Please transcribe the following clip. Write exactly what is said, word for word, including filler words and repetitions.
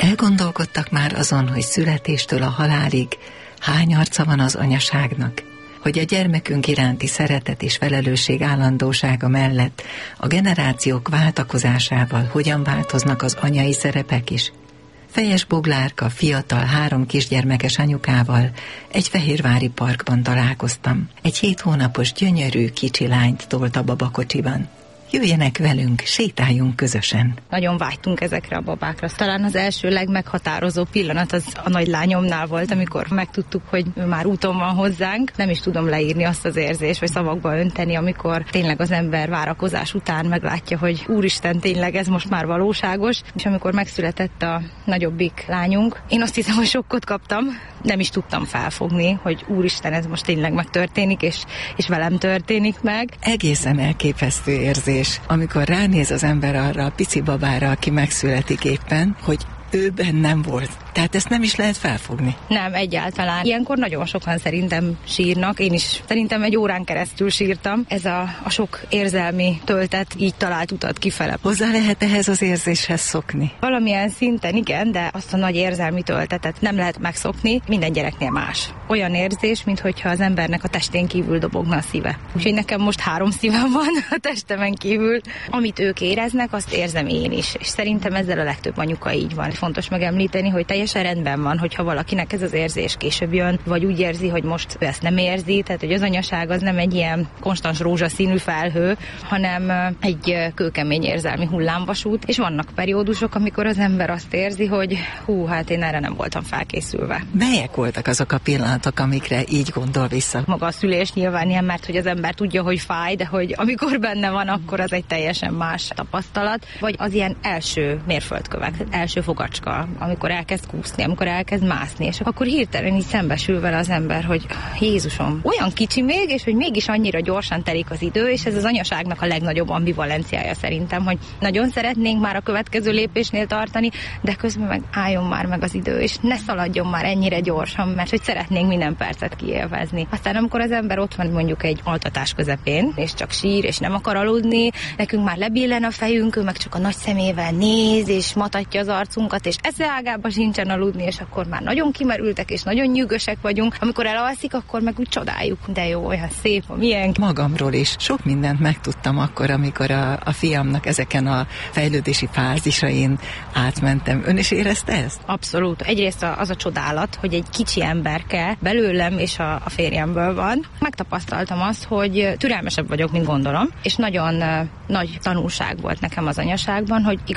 Elgondolkodtak már azon, hogy születéstől a halálig hány arca van az anyaságnak? Hogy a gyermekünk iránti szeretet és felelősség állandósága mellett a generációk váltakozásával hogyan változnak az anyai szerepek is? Fejes Boglárka fiatal, három kisgyermekes anyukával egy fehérvári parkban találkoztam. Egy hét hónapos gyönyörű kicsi lányt tolt a babakocsiban. Jöjjenek velünk, sétáljunk közösen. Nagyon vágytunk ezekre a babákra. Talán az első legmeghatározó pillanat az a nagylányomnál volt, amikor megtudtuk, hogy ő már úton van hozzánk. Nem is tudom leírni azt az érzést, vagy szavakba önteni, amikor tényleg az ember várakozás után meglátja, hogy úristen, tényleg ez most már valóságos. És amikor megszületett a nagyobbik lányunk, én azt hiszem, hogy sokkot kaptam. Nem is tudtam felfogni, hogy úristen, ez most tényleg megtörténik, és, és velem történik meg. Egészen elképesztő érzés, amikor ránéz az ember arra a pici babára, aki megszületik éppen, hogy ő bennem volt. Tehát ezt nem is lehet felfogni. Nem, egyáltalán. Ilyenkor nagyon sokan szerintem sírnak. Én is szerintem egy órán keresztül sírtam. Ez a, a sok érzelmi töltet így talált utat kifele. Hozzá lehet ehhez az érzéshez szokni? Valamilyen szinten igen, de azt a nagy érzelmi töltetet nem lehet megszokni. Minden gyereknél más. Olyan érzés, minthogyha az embernek a testén kívül dobogna a szíve. Úgyhogy nekem most három szívem van a testemen kívül. Amit ők éreznek, azt érzem én is. És szerintem ezzel a legtöbb anyuka így van. Fontos megemlíteni, hogy teljesen rendben van, hogyha valakinek ez az érzés később jön, vagy úgy érzi, hogy most ő ezt nem érzi, tehát hogy az anyaság az nem egy ilyen konstans rózsaszínű felhő, hanem egy kőkemény érzelmi hullámvasút, és vannak periódusok, amikor az ember azt érzi, hogy hú, hát én erre nem voltam felkészülve. Melyek voltak azok a pillanatok, amikre így gondol vissza? Maga a szülés nyilván ilyen, mert hogy az ember tudja, hogy fáj, de hogy amikor benne van, akkor az egy teljesen más tapasztalat, vagy az ilyen első mérföldkövek, első fogacska, amikor elkezd kúszni, amikor elkezd mászni, és akkor hirtelen így szembesül vele az ember, hogy Jézusom, olyan kicsi még, és hogy mégis annyira gyorsan telik az idő, és ez az anyaságnak a legnagyobb ambivalenciája szerintem, hogy nagyon szeretnénk már a következő lépésnél tartani, de közben meg álljon már meg az idő, és ne szaladjon már ennyire gyorsan, mert hogy szeretnénk minden percet kiélvezni. Aztán amikor az ember ott van mondjuk egy altatás közepén, és csak sír, és nem akar aludni, nekünk már lebillen a fejünk, ő meg csak a nagy szemével néz, és matatja az arcunkat, és esze ágában sincsen aludni, és akkor már nagyon kimerültek, és nagyon nyűgösek vagyunk. Amikor elalszik, akkor meg úgy csodáljuk, de jó, olyan szép, milyen. Magamról is sok mindent megtudtam akkor, amikor a, a fiamnak ezeken a fejlődési fázisain átmentem. Ön is érezte ezt? Abszolút. Egyrészt az a csodálat, hogy egy kicsi emberke belőlem és a, a férjemből van. Megtapasztaltam azt, hogy türelmesebb vagyok, mint gondolom, és nagyon uh, nagy tanulság volt nekem az anyaságban, hogy